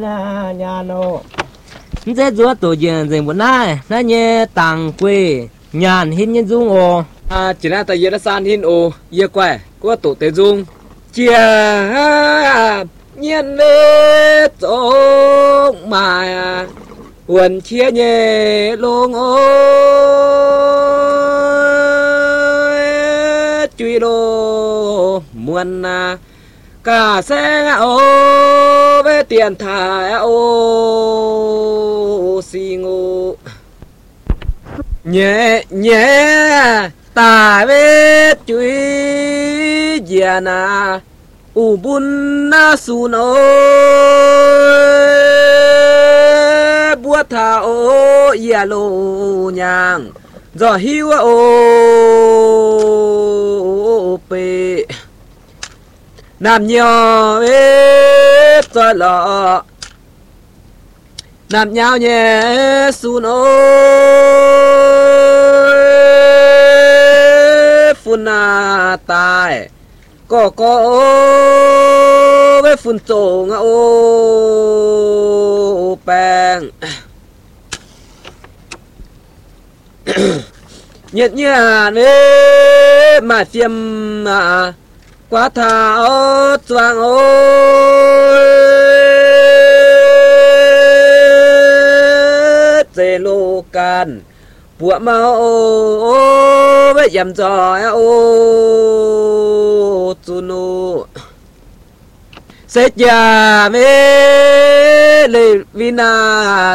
nhà nô dễ dúa tổ diện dành một nai nai nhẹ tàng quê nhàn hin nhân dung ồ chỉ là tại yên san hin ồ yên quẻ có tổ tế dung chia nhiên lê trống mà quần chia nhẹ lông ôi truy lô muôn cả xe ô với tiền thả ô xì ngô nhẹ nhẹ ta với chuối già na u bún na su nô búa thả ô ya lô nhang giò hiu ô pê nam nhỏ ế cho lọ nam nhau nhẹ sun ôi phun tài có với phun trổ ngã ô bèng nhiệt nhà nế mà tiêm quá thà ô choang ôi dê lô can bùa mau ô với dầm giỏi ô chu nô sẽ già mê lê vina